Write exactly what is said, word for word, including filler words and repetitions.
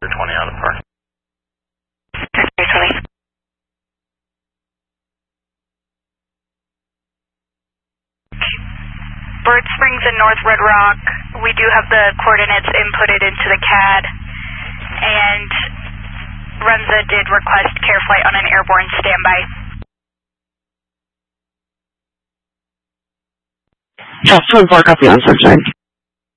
twenty out of park. three twenty. Bird Springs and North Red Rock, we do have the coordinates inputted into the C A D, and Renza did request care flight on an airborne standby. Foxtrot four, copy on sunshine.